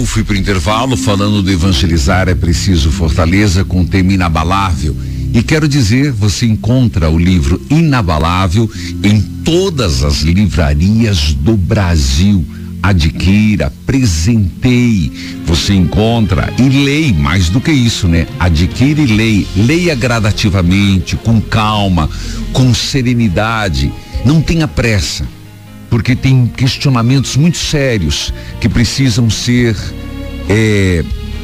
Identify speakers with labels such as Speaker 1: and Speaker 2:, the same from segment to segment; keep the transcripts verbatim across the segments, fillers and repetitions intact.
Speaker 1: fui pro intervalo falando do Evangelizar é Preciso Fortaleza com o tema Inabalável. E quero dizer, você encontra o livro Inabalável em todas as livrarias do Brasil. Adquira, presenteie. Você encontra e leia, mais do que isso, né? Adquira e leia. Leia gradativamente, com calma, com serenidade. Não tenha pressa, porque tem questionamentos muito sérios que precisam ser é,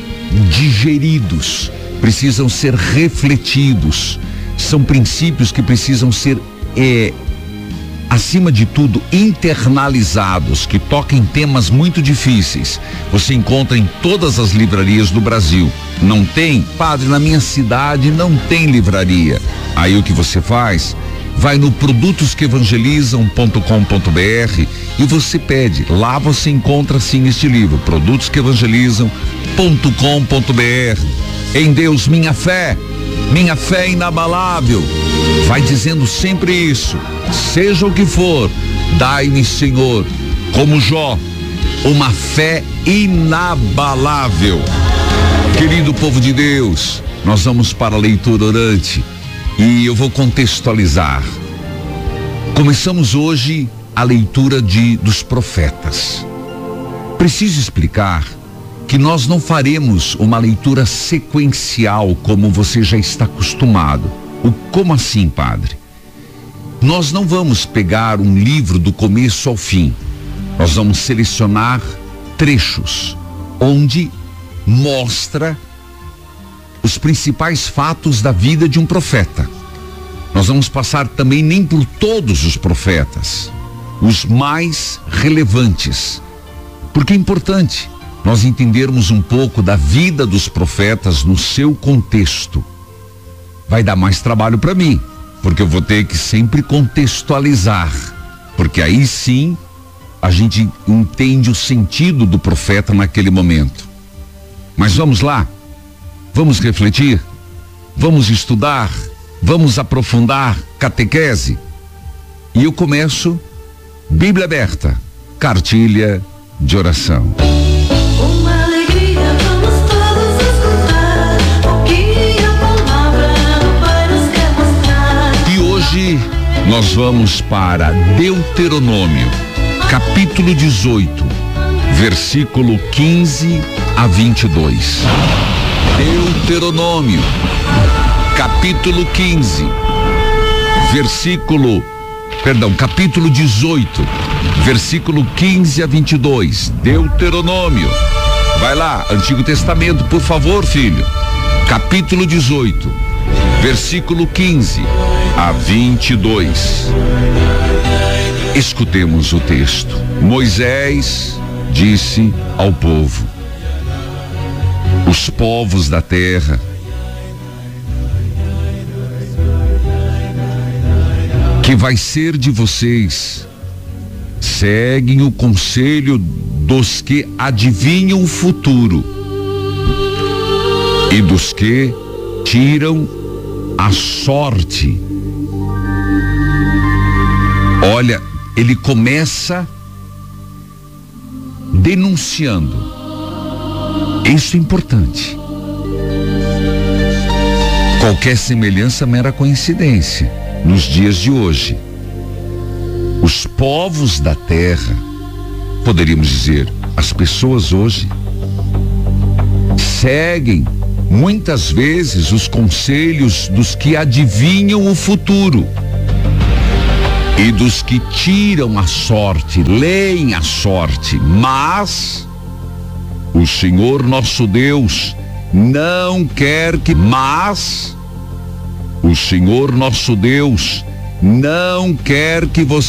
Speaker 1: digeridos, precisam ser refletidos. São princípios que precisam ser, é, acima de tudo, internalizados, que toquem temas muito difíceis. Você encontra em todas as livrarias do Brasil. Não tem? Padre, na minha cidade não tem livraria. Aí o que você faz? Vai no produtos que evangelizam ponto com ponto br e você pede. Lá você encontra sim este livro, produtos que evangelizam ponto com ponto br. Em Deus minha fé, minha fé inabalável. Vai dizendo sempre isso. Seja o que for, dai-me, Senhor, como Jó, uma fé inabalável. Querido povo de Deus, nós vamos para a leitura orante. E eu vou contextualizar. Começamos hoje a leitura de, dos profetas. Preciso explicar que nós não faremos uma leitura sequencial como você já está acostumado. O como assim, padre? Nós não vamos pegar um livro do começo ao fim. Nós vamos selecionar trechos onde mostra os principais fatos da vida de um profeta. Nós vamos passar também nem por todos os profetas, os mais relevantes, porque é importante nós entendermos um pouco da vida dos profetas no seu contexto. Vai dar mais trabalho para mim, porque eu vou ter que sempre contextualizar, porque aí sim a gente entende o sentido do profeta naquele momento. Mas vamos lá. Vamos refletir, vamos estudar, vamos aprofundar catequese. E eu começo, Bíblia aberta, cartilha de oração.
Speaker 2: Uma alegria, vamos todos escutar o que a palavra do Pai nos quer mostrar.
Speaker 1: E hoje nós vamos para Deuteronômio, capítulo dezoito, versículo quinze a vinte e dois. Deuteronômio, capítulo quinze, versículo, perdão, capítulo dezoito, versículo quinze a vinte e dois. Deuteronômio, vai lá, Antigo Testamento, por favor, filho. Capítulo dezoito, versículo quinze a vinte e dois. Escutemos o texto. Moisés disse ao povo: os povos da terra que vai ser de vocês seguem o conselho dos que adivinham o futuro e dos que tiram a sorte. Olha, ele começa denunciando. Isso é importante. Qualquer semelhança é mera coincidência nos dias de hoje. Os povos da terra, poderíamos dizer, as pessoas hoje, seguem muitas vezes os conselhos dos que adivinham o futuro e dos que tiram a sorte, leem a sorte, mas o Senhor nosso Deus não quer que, mas o Senhor nosso Deus não quer que você